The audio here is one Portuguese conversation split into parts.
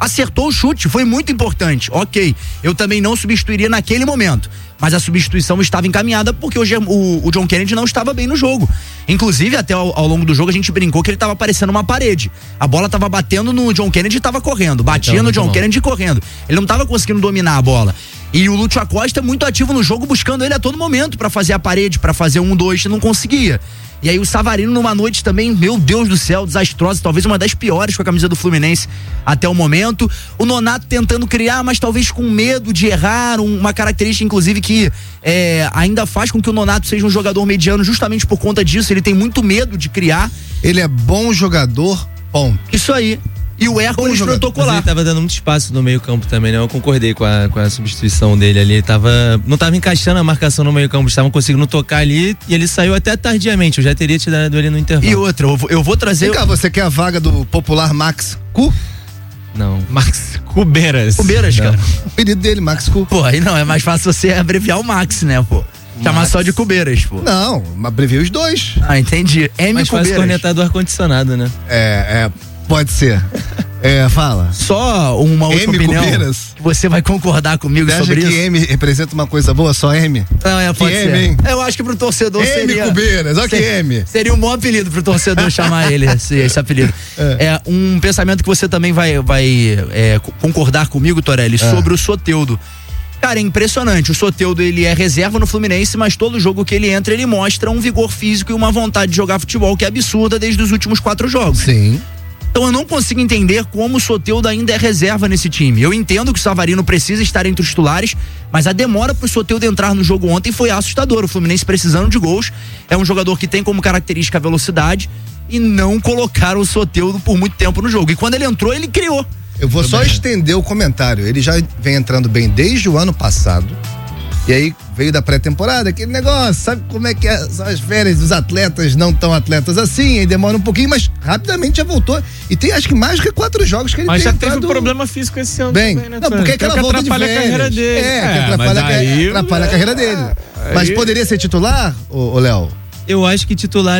acertou o chute, foi muito importante. Ok, eu também não substituiria naquele momento, mas a substituição estava encaminhada porque o John Kennedy não estava bem no jogo. Inclusive, até ao longo do jogo a gente brincou que ele estava parecendo uma parede. A bola estava batendo no John Kennedy e estava correndo, batia então, no John Kennedy correndo. Ele não estava conseguindo dominar a bola. E o Lúcio Acosta é muito ativo no jogo, buscando ele a todo momento para fazer a parede, para fazer 1-2, não conseguia. E aí o Savarino numa noite também, meu Deus do céu, desastrosa, talvez uma das piores com a camisa do Fluminense até o momento. O Nonato tentando criar, mas talvez com medo de errar, uma característica inclusive que ainda faz com que o Nonato seja um jogador mediano justamente por conta disso, ele tem muito medo de criar. Ele é bom jogador, ponto. Isso aí. E o Hércules protocolar. Ele tava dando muito espaço no meio campo também, né? Eu concordei com a substituição dele ali. Ele não tava encaixando a marcação no meio campo, estavam conseguindo tocar ali e ele saiu até tardiamente. Eu já teria tirado ele no intervalo. E outra, eu vou trazer... Vem cá, você quer a vaga do popular Max Cu? Não. Max Cubeiras. Cubeiras, cara. O apelido dele, Max Cu. Pô, aí não, é mais fácil você abreviar o Max, né, pô? Chamar só de Cubeiras, pô. Não, abrevia os dois. Ah, entendi. M mais Cubeiras. Fácil cornetar do ar-condicionado, né? Pode ser. Fala. Só uma outra opinião Cubeiras. que você vai concordar comigo sobre isso. Você acha que M representa uma coisa boa, só M? Não, pode ser. M, hein? Eu acho que pro torcedor M Cubeiras, olha que M. Seria um bom apelido pro torcedor chamar ele, esse apelido. Um pensamento que você também vai concordar comigo, Torelli, sobre o Soteldo. Cara, é impressionante, o Soteldo ele é reserva no Fluminense, mas todo jogo que ele entra, ele mostra um vigor físico e uma vontade de jogar futebol que é absurda desde os últimos 4 jogos. Sim. Então eu não consigo entender como o Soteldo ainda é reserva nesse time. Eu entendo que o Savarino precisa estar entre os titulares, mas a demora pro Soteldo entrar no jogo ontem foi assustadora. O Fluminense precisando de gols, é um jogador que tem como característica a velocidade e não colocaram o Soteldo por muito tempo no jogo. E quando ele entrou, ele criou. Eu vou só estender o comentário. Ele já vem entrando bem desde o ano passado. E aí veio da pré-temporada, aquele negócio, sabe como é que são as férias dos atletas, não tão atletas assim, aí demora um pouquinho, mas rapidamente já voltou. E tem acho que mais do que 4 jogos que ele tem. Mas já teve um problema físico esse ano bem, também, né? Não, porque aquela volta de férias. Atrapalha a carreira dele. Atrapalha a carreira dele. Mas poderia ser titular, ô Léo? Eu acho que titular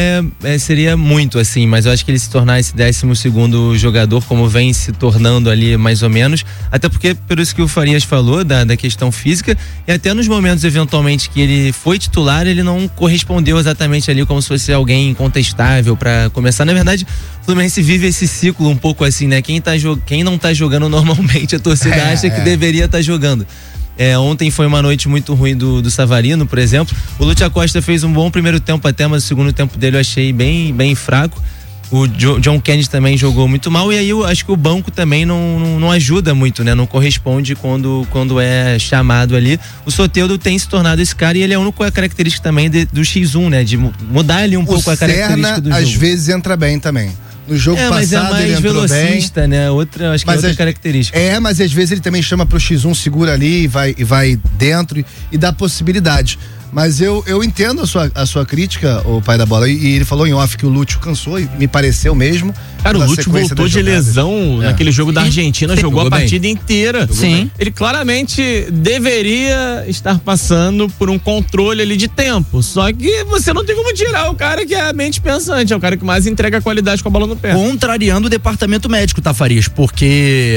seria muito assim, mas eu acho que ele se tornar esse 12º jogador, como vem se tornando ali mais ou menos, até porque, por isso que o Farias falou da questão física, e até nos momentos eventualmente que ele foi titular, ele não correspondeu exatamente ali como se fosse alguém incontestável para começar. Na verdade, o Fluminense vive esse ciclo um pouco assim, né? Quem não tá jogando normalmente, a torcida acha que deveria estar jogando. Ontem foi uma noite muito ruim do Savarino, por exemplo. O Lúcio Acosta fez um bom primeiro tempo até, mas o segundo tempo dele eu achei bem, bem fraco. O John Kennedy também jogou muito mal, e aí eu acho que o banco também não ajuda muito, né? Não corresponde quando é chamado ali. O Soteldo tem se tornado esse cara, e ele é a única característica também do X1, né? De mudar ali um pouco a característica do jogo. Às vezes entra bem também. No jogo passado mas é mais ele entrou velocista, bem. né? Acho que é outra característica. Mas às vezes ele também chama pro X1, segura ali e vai dentro e dá possibilidade. Mas eu entendo a sua crítica, o pai da bola, e ele falou em off que o Lúcio cansou, e me pareceu mesmo. Cara, o Lúcio voltou de lesão naquele jogo da Argentina, jogou a partida inteira. Sim. Ele claramente deveria estar passando por um controle ali de tempo, só que você não tem como tirar o cara que é a mente pensante, é o cara que mais entrega a qualidade com a bola no pé. Contrariando o departamento médico, tá, Farias? Porque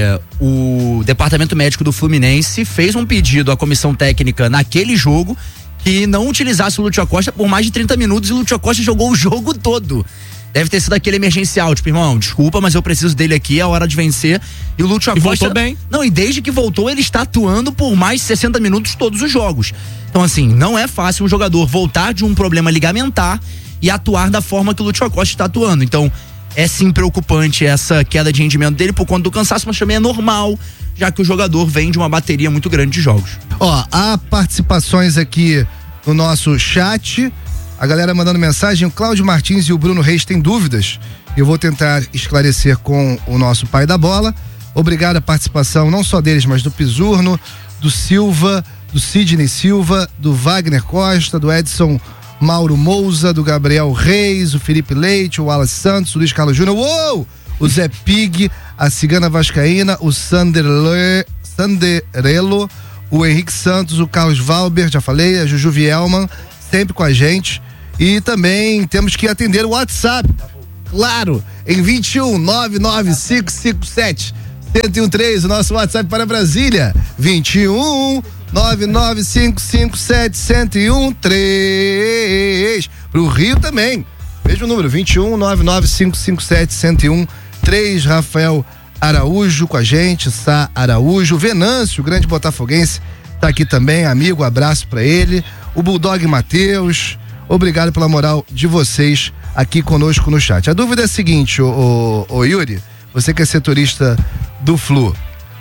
o departamento médico do Fluminense fez um pedido à comissão técnica naquele jogo que não utilizasse o Lúcio Acosta por mais de 30 minutos, e o Lúcio Acosta jogou o jogo todo. Deve ter sido aquele emergencial, tipo, irmão, desculpa, mas eu preciso dele aqui, é a hora de vencer. E o Lúcio Acosta... voltou bem. Não, e desde que voltou, ele está atuando por mais de 60 minutos todos os jogos. Então, assim, não é fácil um jogador voltar de um problema ligamentar e atuar da forma que o Lúcio Acosta está atuando. Então, é sim preocupante essa queda de rendimento dele por conta do cansaço, mas também é normal, já que o jogador vem de uma bateria muito grande de jogos. Há participações aqui no nosso chat, a galera mandando mensagem. O Cláudio Martins e o Bruno Reis têm dúvidas, eu vou tentar esclarecer com o nosso pai da bola. Obrigado a participação não só deles, mas do Pisurno, do Silva, do Sidney Silva, do Wagner Costa, do Edson Mauro Mouza, do Gabriel Reis, o Felipe Leite, o Wallace Santos, o Luiz Carlos Júnior, o Zé Pig, a Cigana Vascaína, o Sanderelo, o Henrique Santos, o Carlos Valber, já falei, a Juju Vielman, sempre com a gente. E também temos que atender o WhatsApp, claro, em 21 99557 1013, o nosso WhatsApp para Brasília, 21 99557-1013. Pro Rio também. Veja o número, 21 99557-1013. Rafael Araújo com a gente, Sá Araújo. Venâncio, grande botafoguense, tá aqui também, amigo, abraço pra ele. O Bulldog Matheus, obrigado pela moral de vocês aqui conosco no chat. A dúvida é a seguinte, ô Yuri, você que é setorista do Flu,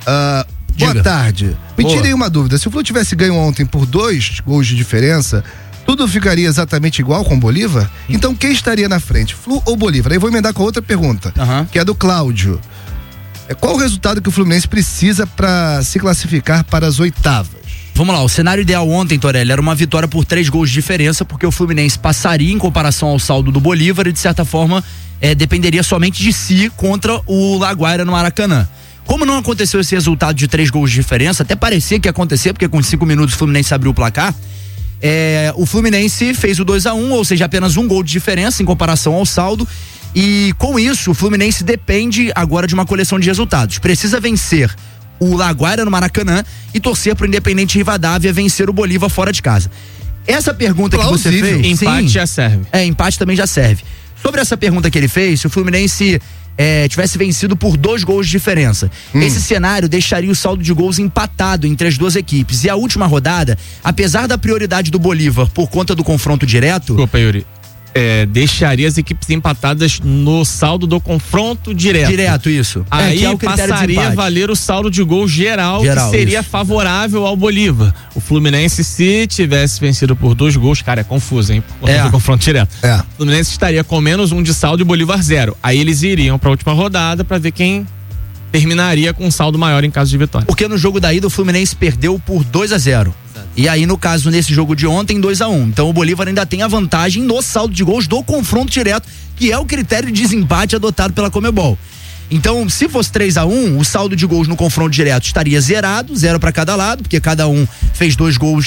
boa tarde. Me tirei uma dúvida, se o Flu tivesse ganho ontem por 2 gols de diferença, tudo ficaria exatamente igual com o Bolívar? Então quem estaria na frente, Flu ou Bolívar? Aí vou emendar com outra pergunta, que é do Cláudio. Qual o resultado que o Fluminense precisa para se classificar para as oitavas? Vamos lá, o cenário ideal ontem, Torelli, era uma vitória por 3 gols de diferença, porque o Fluminense passaria em comparação ao saldo do Bolívar e, de certa forma, dependeria somente de si contra o Laguaira no Maracanã. Como não aconteceu esse resultado de 3 gols de diferença, até parecia que ia acontecer, porque com 5 minutos o Fluminense abriu o placar, o Fluminense fez o 2-1, ou seja, apenas 1 gol de diferença em comparação ao saldo, e com isso o Fluminense depende agora de uma coleção de resultados. Precisa vencer o Laguaira no Maracanã e torcer pro Independente Rivadavia vencer o Bolívar fora de casa. Essa pergunta que você fez... Empate já serve. Empate também já serve. Sobre essa pergunta que ele fez, se o Fluminense tivesse vencido por 2 gols de diferença, esse cenário deixaria o saldo de gols empatado entre as duas equipes. E a última rodada, apesar da prioridade do Bolívar por conta do confronto direto... Desculpa, Yuri. Deixaria as equipes empatadas no saldo do confronto direto. Direto, isso. Aí que é o critério passaria a valer o saldo de gol geral que seria isso. Favorável ao Bolívar. O Fluminense, se tivesse vencido por 2 gols, cara, é confuso, hein? Por conta do confronto direto. O Fluminense estaria com menos 1 de saldo e o Bolívar 0. Aí eles iriam para a última rodada para ver quem terminaria com um saldo maior em caso de vitória. Porque no jogo da ida o Fluminense perdeu por 2-0. E aí, no caso, nesse jogo de ontem, 2-1. Então o Bolívar ainda tem a vantagem no saldo de gols do confronto direto, que é o critério de desempate adotado pela Conmebol. Então, se fosse 3-1, o saldo de gols no confronto direto estaria zerado, 0 para cada lado, porque cada um fez 2 gols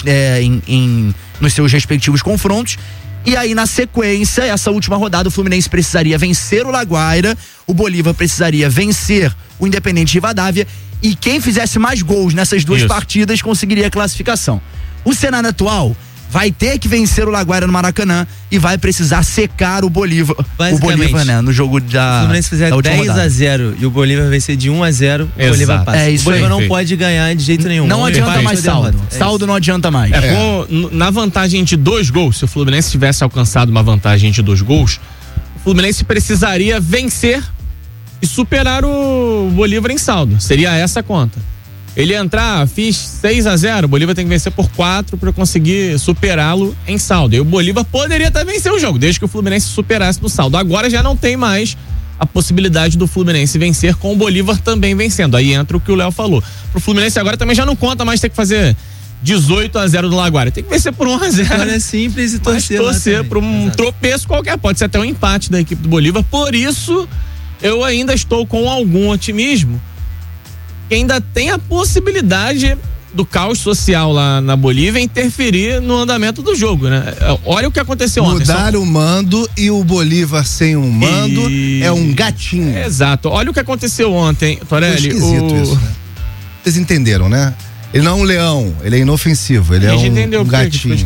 nos seus respectivos confrontos. E aí, na sequência, essa última rodada, o Fluminense precisaria vencer o Laguaira, o Bolívar precisaria vencer o Independente Rivadavia, e quem fizesse mais gols nessas duas partidas conseguiria a classificação. O cenário atual vai ter que vencer o Laguaira no Maracanã e vai precisar secar o Bolívar. O Bolívar, né? No jogo da. Se o Fluminense fizer 10-0 e o Bolívar vencer de 1-0, o Bolívar passa. O Bolívar não pode ganhar de jeito nenhum. Não adianta mais saldo. Saldo não adianta mais. Na vantagem de 2 gols, se o Fluminense tivesse alcançado uma vantagem de 2 gols, o Fluminense precisaria vencer e superar o Bolívar em saldo. Seria essa a conta. Ele entrar, fiz 6-0, o Bolívar tem que vencer por 4 para conseguir superá-lo em saldo. E o Bolívar poderia até vencer o jogo, desde que o Fluminense superasse no saldo. Agora já não tem mais a possibilidade do Fluminense vencer com o Bolívar também vencendo. Aí entra o que o Léo falou. Pro Fluminense agora também já não conta mais ter que fazer 18-0 no Laguaira. Tem que vencer por 1-0. É simples e torcer por um tropeço qualquer. Pode ser até um empate da equipe do Bolívar. Por isso, eu ainda estou com algum otimismo que ainda tem a possibilidade do caos social lá na Bolívia interferir no andamento do jogo, né? Olha o que aconteceu ontem. Mudaram o mando e o Bolívar sem um mando é um gatinho. Exato. Olha o que aconteceu ontem, Torelli. Esquisito isso, né? Vocês entenderam, né? Ele não é um leão, ele é inofensivo, ele é um gatinho.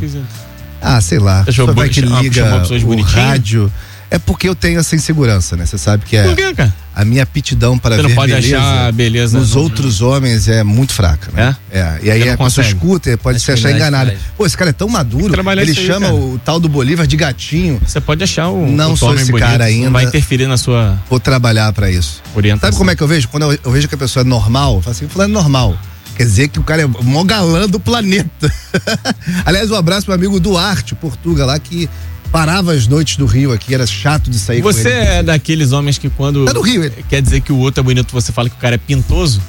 Sei lá. Só vai que liga o rádio. É porque eu tenho essa insegurança, né? Você sabe que Por quê, cara? A minha aptidão para ver beleza nos outros homens é muito fraca, né? E aí a pessoa escuta, pode se achar enganada. Pô, esse cara é tão maduro, ele chama o tal do Bolívar de gatinho. Você pode achar não sou esse cara ainda. Não vai interferir na sua... Vou trabalhar para isso. Orientação. Sabe como é que eu vejo? Quando eu vejo que a pessoa é normal, eu falo assim, fulano é normal. Quer dizer que o cara é o maior galã do planeta. Aliás, um abraço pro amigo Duarte, Portuga, lá que parava as noites do Rio aqui, era chato de sair com ele. Você é daqueles homens que quando do Rio, ele quer dizer que o outro é bonito, você fala que o cara é pintoso?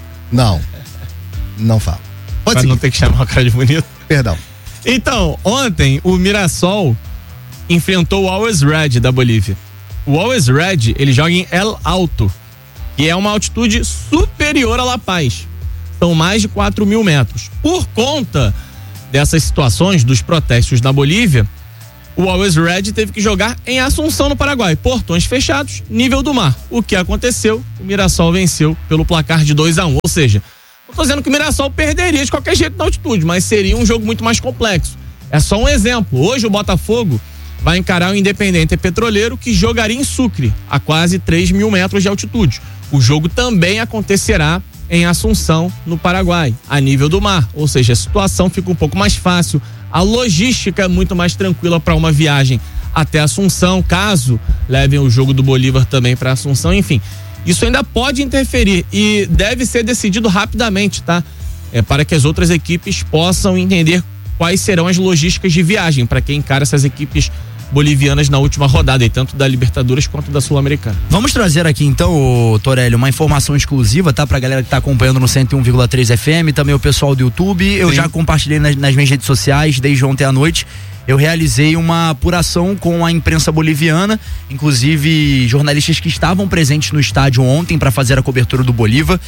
Não falo. Pra não ter que chamar o cara de bonito? Perdão. Então, ontem o Mirassol enfrentou o Always Red da Bolívia. O Always Red, ele joga em El Alto, que é uma altitude superior a La Paz. São mais de 4.000 metros. Por conta dessas situações, dos protestos na Bolívia, o Always Red teve que jogar em Assunção, no Paraguai. Portões fechados, nível do mar. O que aconteceu? O Mirassol venceu pelo placar de 2-1. Ou seja, não tô dizendo que o Mirassol perderia de qualquer jeito na altitude, mas seria um jogo muito mais complexo. É só um exemplo. Hoje o Botafogo vai encarar o Independente Petroleiro, que jogaria em Sucre, a quase 3.000 metros de altitude. O jogo também acontecerá em Assunção, no Paraguai, a nível do mar. Ou seja, a situação fica um pouco mais fácil. A logística é muito mais tranquila para uma viagem até Assunção, caso levem o jogo do Bolívar também para Assunção. Enfim, isso ainda pode interferir e deve ser decidido rapidamente, tá? Para que as outras equipes possam entender quais serão as logísticas de viagem para quem encara essas equipes bolivianas na última rodada, e tanto da Libertadores quanto da Sul-Americana. Vamos trazer aqui então, Torelli, uma informação exclusiva, tá? Pra galera que tá acompanhando no 101,3 FM, também o pessoal do YouTube. Eu já compartilhei nas minhas redes sociais desde ontem à noite. Eu realizei uma apuração com a imprensa boliviana, inclusive jornalistas que estavam presentes no estádio ontem para fazer a cobertura do Bolívar.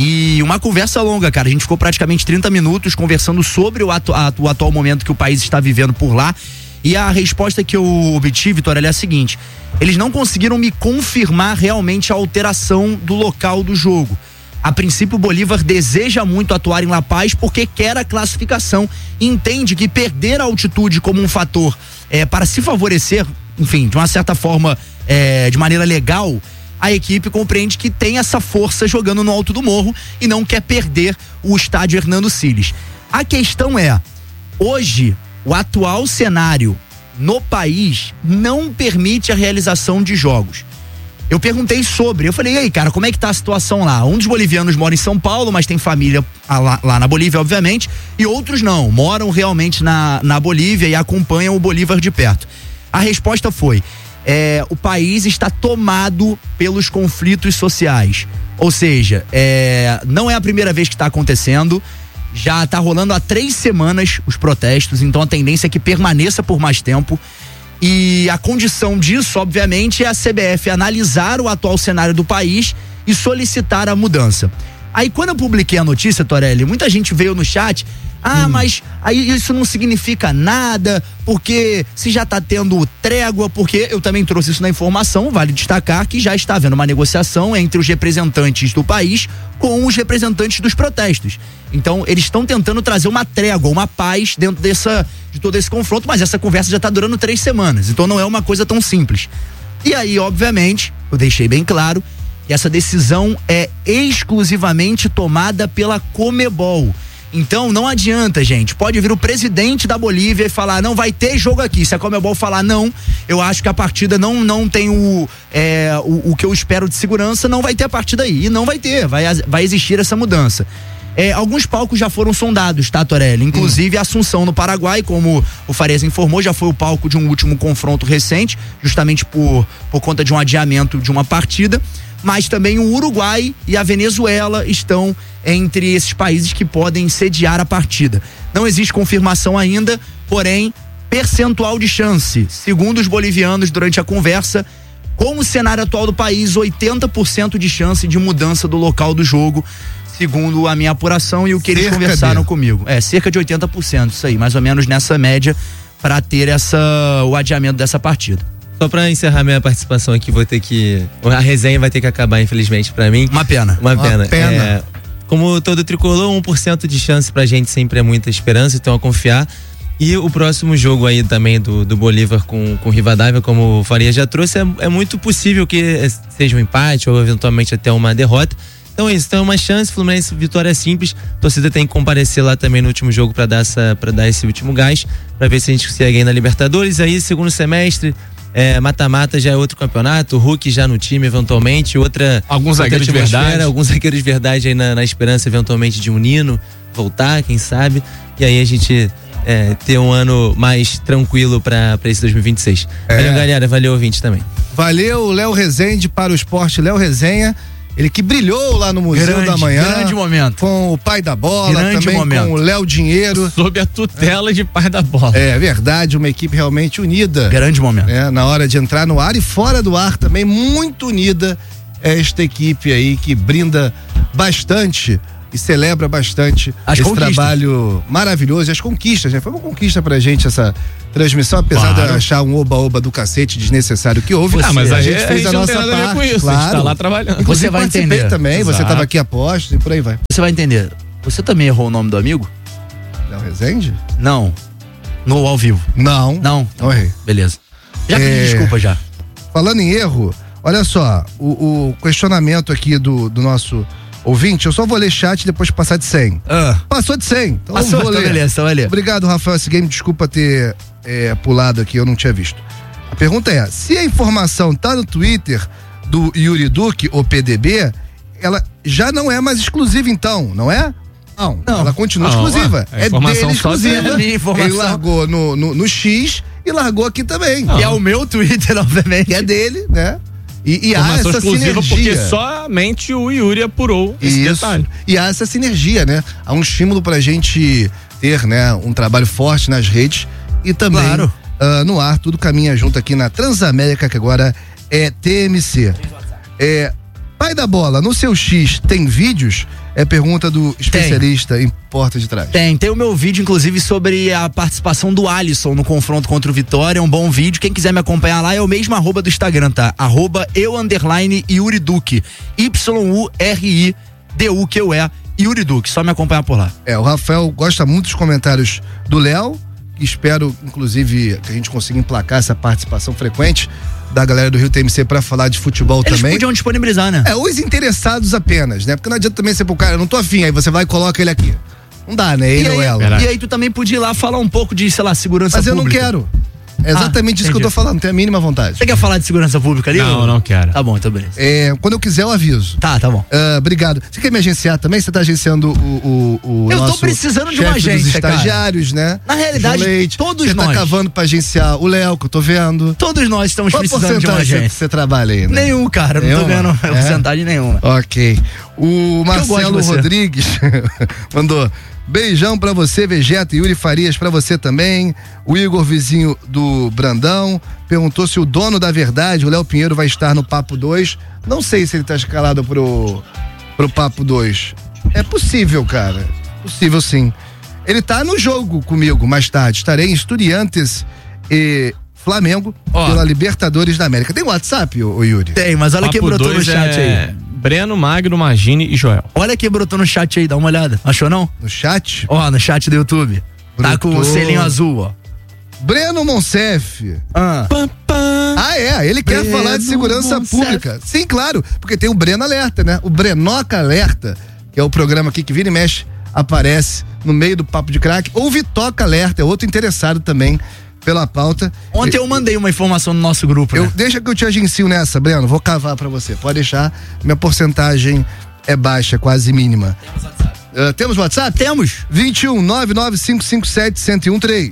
E uma conversa longa, cara. A gente ficou praticamente 30 minutos conversando sobre o atual momento que o país está vivendo por lá. E a resposta que eu obtive, Torelli, é a seguinte: eles não conseguiram me confirmar realmente a alteração do local do jogo. A princípio, o Bolívar deseja muito atuar em La Paz porque quer a classificação e entende que perder a altitude como um fator para se favorecer, enfim, de uma certa forma, de maneira legal, a equipe compreende que tem essa força jogando no alto do morro e não quer perder o estádio Hernando Siles. A questão é, hoje, o atual cenário no país não permite a realização de jogos. Eu perguntei eu falei, e aí, cara, como é que tá a situação lá? Um dos bolivianos mora em São Paulo, mas tem família lá na Bolívia, obviamente, e outros não, moram realmente na Bolívia e acompanham o Bolívar de perto. A resposta foi, o país está tomado pelos conflitos sociais, ou seja, não é a primeira vez que está acontecendo. Já está rolando há 3 semanas os protestos, então a tendência é que permaneça por mais tempo. E a condição disso, obviamente, é a CBF analisar o atual cenário do país e solicitar a mudança. Aí, quando eu publiquei a notícia, Torelli, muita gente veio no chat, mas aí isso não significa nada, porque se já está tendo trégua, porque eu também trouxe isso na informação, vale destacar que já está havendo uma negociação entre os representantes do país com os representantes dos protestos. Então, eles estão tentando trazer uma trégua, uma paz dentro de todo esse confronto, mas essa conversa já está durando 3 semanas, então não é uma coisa tão simples. E aí, obviamente, eu deixei bem claro que essa decisão é exclusivamente tomada pela Conmebol. Então não adianta, gente, pode vir o presidente da Bolívia e falar, não vai ter jogo aqui. Se a Conmebol falar não, eu acho que a partida não tem o que eu espero de segurança, não vai ter a partida aí. E não vai ter, vai existir essa mudança. Alguns palcos já foram sondados, tá, Torelli? Inclusive Assunção, no Paraguai, como o Farias informou, já foi o palco de um último confronto recente, justamente por conta de um adiamento de uma partida. Mas também o Uruguai e a Venezuela estão entre esses países que podem sediar a partida. Não existe confirmação ainda, porém, percentual de chance. Segundo os bolivianos, durante a conversa, com o cenário atual do país, 80% de chance de mudança do local do jogo, segundo a minha apuração e o que eles conversaram comigo. Cerca de 80%, isso aí, mais ou menos nessa média, para ter o adiamento dessa partida. Só pra encerrar minha participação aqui, a resenha vai ter que acabar, infelizmente, pra mim. Uma pena. Como todo tricolor, 1% de chance pra gente sempre é muita esperança, então a confiar. E o próximo jogo aí também do Bolívar com Rivadavia, como o Faria já trouxe, é muito possível que seja um empate ou eventualmente até uma derrota. Então é isso, então é uma chance, Fluminense, vitória simples. A torcida tem que comparecer lá também no último jogo pra dar esse último gás, pra ver se a gente consegue aí na Libertadores. Aí, segundo semestre, mata-mata já é outro campeonato, o Hulk já no time eventualmente, alguns zagueiros de verdade, alguns zagueiros de verdade aí na esperança eventualmente de um Nino voltar, quem sabe, e aí a gente ter um ano mais tranquilo pra esse 2026. Valeu, galera, valeu, ouvinte também. Valeu, Léo Rezende para o esporte, Léo Resenha. Ele que brilhou lá no Museu da Manhã. Grande momento. Com o pai da bola, também com o Léo Dinheiro. Sob a tutela de pai da bola. É verdade, uma equipe realmente unida. Grande momento. Na hora de entrar no ar e fora do ar também, muito unida esta equipe aí que brinda bastante e celebra bastante As esse conquistas. trabalho maravilhoso e as conquistas, né? Foi uma conquista pra gente essa transmissão, apesar de achar um oba-oba do cacete desnecessário que houve. Mas a gente fez a não nossa tem nada a ver parte, com isso, claro. a gente tá lá trabalhando. Inclusive, Você vai participei entender. também, você Exato. estava aqui a postos e por aí vai. Você vai entender. Você também errou o nome do amigo? Léo Rezende? Não. No ao vivo. Não. Não? Não errei. Beleza. Já pedi desculpa já. Falando em erro, olha só, o questionamento aqui do nosso ouvinte, eu só vou ler chat e depois passar de 100. Passou de 100, então Passou, vou então ler. beleza, vai ler. Obrigado, Rafael S. Game, desculpa ter pulado aqui, eu não tinha visto. A pergunta é, se a informação tá no Twitter do Yuri Duque, ou PDB, ela já não é mais exclusiva então, não é? Não, ela continua exclusiva. É informação dele só exclusiva. dele. Minha informação. Ele largou no X e largou aqui também. E é o meu Twitter, obviamente. Que é dele, né? E há Informação essa exclusiva sinergia. porque somente o Yuri apurou esse detalhe. E há essa sinergia, né? Há um estímulo pra gente ter, né, um trabalho forte nas redes e também Claro. no ar, tudo caminha junto aqui na Transamérica, que agora é TMC. Pai da bola, no seu X tem vídeos? É pergunta do especialista em porta de trás. Tem o meu vídeo, inclusive, sobre a participação do Alisson no confronto contra o Vitória. É um bom vídeo. Quem quiser me acompanhar lá é o mesmo @ do Instagram, tá? @eu_Yuri Duque. YURIDUQE. Yuri Duque. Só me acompanhar por lá. O Rafael gosta muito dos comentários do Léo. Espero, inclusive, que a gente consiga emplacar essa participação frequente da galera do Rio TMC pra falar de futebol Eles também. podiam disponibilizar, né? Os interessados apenas, né? Porque não adianta também ser pro cara, eu não tô afim, aí você vai e coloca ele aqui. Não dá, né? Ele ou ela. Verdade. E aí tu também podia ir lá falar um pouco de, sei lá, segurança Mas eu pública. não quero. É exatamente isso que eu tô entendi. falando, não tenho a mínima vontade. Você quer falar de segurança pública ali? Não, ou- não quero. Tá bom, então beleza. Quando eu quiser, eu aviso. Tá bom. Obrigado. Você quer me agenciar também? Você tá agenciando o Eu tô nosso precisando de uma chefe dos agência, cara. estagiários, né? Na realidade, João Leite. todos Você nós. tá cavando pra agenciar o Léo, que eu tô vendo. Todos nós estamos Qual a precisando de uma porcentagem agência. que você trabalha aí, né? Nenhum, cara. Não Nenhuma? tô ganhando É? porcentagem nenhuma. Ok. O gosto Marcelo de você. Rodrigues mandou beijão pra você, Vegeta, e Yuri Farias pra você também. O Igor, vizinho do Brandão, perguntou se o dono da verdade, o Léo Pinheiro, vai estar no Papo 2. Não sei se ele tá escalado pro Papo 2. É possível, cara. Possível sim. Ele tá no jogo comigo mais tarde. Estarei em Estudiantes e Flamengo pela Libertadores da América. Tem WhatsApp, ô Yuri? Tem, mas olha quem Papo brotou no 2 chat aí. Breno, Magno, Magine e Joel. Olha quem brotou no chat aí, dá uma olhada. Achou não? No chat? Ó, no chat do YouTube. Tá com o Brotou. selinho azul, ó. Breno Monsef. Ah. Ele quer Breno falar de segurança Monsef. pública. Sim, claro, porque tem o Breno Alerta, né? O Brenoca Alerta, que é o programa aqui que vira e mexe, aparece no meio do Papo de Crack. Ou Vitoca Alerta, é outro interessado também pela pauta. Ontem eu mandei uma informação no nosso grupo, né? Deixa que eu te agencio nessa, Breno, vou cavar pra você. Pode deixar, minha porcentagem é baixa, quase mínima. Temos WhatsApp? Temos. 21 99557 1013.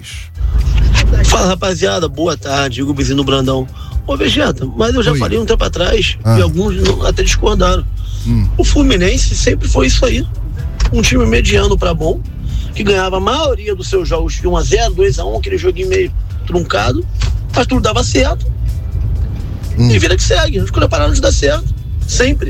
Fala, rapaziada, boa tarde, Igor Vizinho do Brandão. Ô, Vegeta, mas eu já Oi. falei um tempo atrás e alguns até discordaram. O Fluminense sempre foi isso aí, um time mediano pra bom, que ganhava a maioria dos seus jogos de 1-0, 2-1, aquele joguinho meio truncado, mas tudo dava certo. E vida que segue, os caras pararam de dar certo, sempre.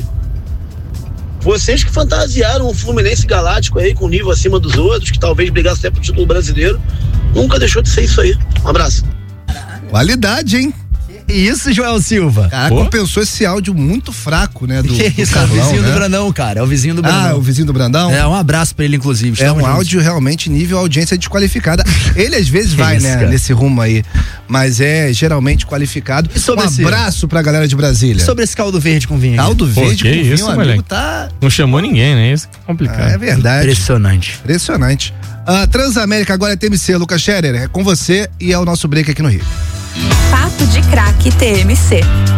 Vocês que fantasiaram o Fluminense Galáctico aí com nível acima dos outros, que talvez brigasse até pro título brasileiro, nunca deixou de ser isso aí. Um abraço. Qualidade, hein? Isso, Joel Silva. Cara, compensou esse áudio muito fraco, né? Do Que isso, Carlão, é o vizinho né? do Brandão, cara. É o vizinho do Ah, Brandão. o vizinho do Brandão? É, um abraço pra ele, inclusive. É Estamos um juntos. áudio realmente nível audiência desqualificada. Ele às vezes vai, isso, né, cara? nesse rumo aí, mas é geralmente qualificado. E sobre um esse- abraço pra galera de Brasília. Sobre esse caldo verde com vinho. Caldo Pô, verde que com vinho, isso, amigo, moleque. tá... Não chamou ninguém, né? Isso que é complicado. É verdade. Impressionante. Impressionante. Transamérica agora é TMC, Lucas Scherer, é com você e é o nosso break aqui no Rio. Papo de Craque TMC.